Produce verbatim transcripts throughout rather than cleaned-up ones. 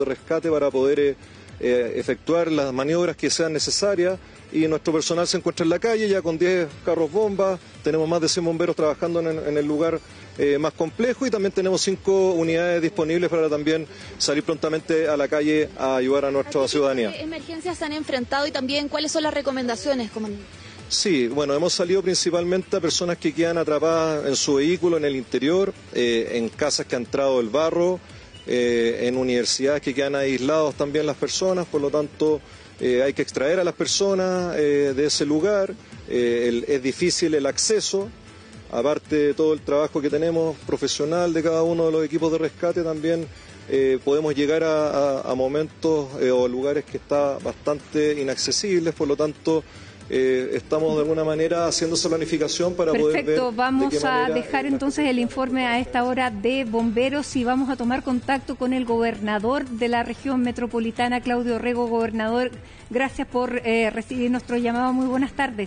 de rescate para poder eh, eh, efectuar las maniobras que sean necesarias, y nuestro personal se encuentra en la calle ya con diez carros bombas, tenemos más de cien bomberos trabajando en, en el lugar eh, más complejo, y también tenemos cinco unidades disponibles para también salir prontamente a la calle a ayudar a nuestra ciudadanía. ¿Qué emergencias se han enfrentado y también cuáles son las recomendaciones, comandante? Sí, bueno, hemos salido principalmente a personas que quedan atrapadas en su vehículo, en el interior, eh, en casas que ha entrado el barro, eh, en universidades que quedan aislados también las personas, por lo tanto eh, hay que extraer a las personas eh, de ese lugar, eh, el, es difícil el acceso, aparte de todo el trabajo que tenemos profesional de cada uno de los equipos de rescate, también eh, podemos llegar a, a, a momentos eh, o lugares que están bastante inaccesibles, por lo tanto Eh, estamos de alguna manera haciendo esa planificación para Perfecto, poder ver. Perfecto, vamos de a dejar entonces el informe a esta hora de bomberos y vamos a tomar contacto con el gobernador de la región metropolitana, Claudio Rego. Gobernador, gracias por eh, recibir nuestro llamado. Muy buenas tardes.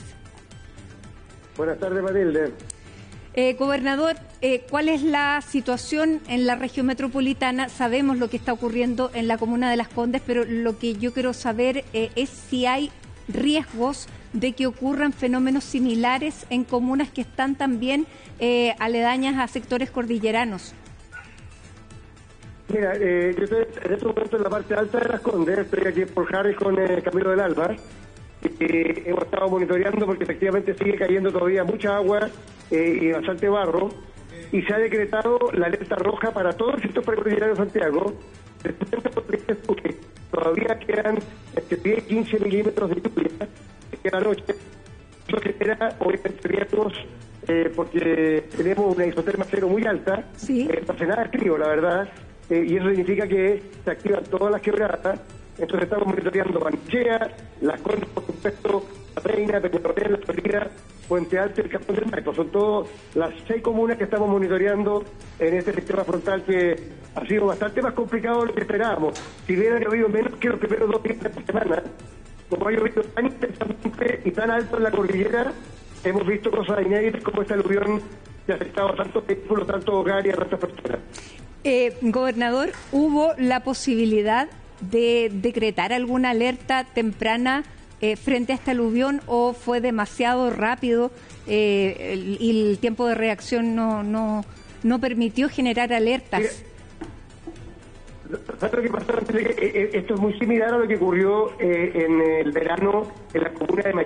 Buenas tardes, Matilde. Eh, gobernador, eh, ¿cuál es la situación en la región metropolitana? Sabemos lo que está ocurriendo en la comuna de Las Condes, pero lo que yo quiero saber eh, es si hay riesgos de que ocurran fenómenos similares en comunas que están también eh, aledañas a sectores cordilleranos. Mira, eh, yo estoy en este momento en la parte alta de Las Condes, estoy aquí por Jarris con eh, Camilo del Alba, y hemos estado monitoreando porque efectivamente sigue cayendo todavía mucha agua eh, y bastante barro, y se ha decretado la alerta roja para todo el sector precordillerano de Santiago, porque todavía quedan entre diez y quince milímetros de lluvia la noche. Eso genera obviamente riesgos eh, porque tenemos una isoterma cero muy alta, sí. eh, no hace nada de frío, la verdad, eh, y eso significa que se activan todas las quebradas. Entonces estamos monitoreando Banchea, Las Condes, por supuesto, La Reina, Peñalolén, La Florida, Puente Alto y el Cantón del Maipo. Son todas las seis comunas que estamos monitoreando en este sistema frontal que ha sido bastante más complicado de lo que esperábamos. Si bien ha llovido menos que los primeros dos días de la semana, como ha llovido tan intensamente y tan alto en la cordillera, hemos visto cosas inéditas como esta aluvión que ha afectado a tantos vehículos, tantos hogares y a tantas personas. Eh, gobernador, ¿hubo la posibilidad de decretar alguna alerta temprana eh, frente a esta aluvión o fue demasiado rápido eh, el, y el tiempo de reacción no, no, no permitió generar alertas? Mira, ¿sabes lo que pasó? Esto es muy similar a lo que ocurrió eh, en el verano en la comuna de Miami.